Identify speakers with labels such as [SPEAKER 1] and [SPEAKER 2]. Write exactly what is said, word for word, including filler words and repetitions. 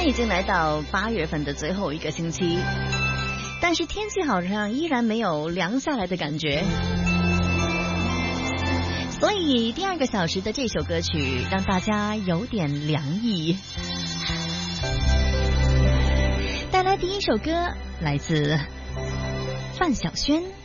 [SPEAKER 1] 然已经来到八月份的最后一个星期，但是天气好像依然没有凉下来的感觉，所以第二个小时的这首歌曲让大家有点凉意。带来第一首歌来自范晓萱。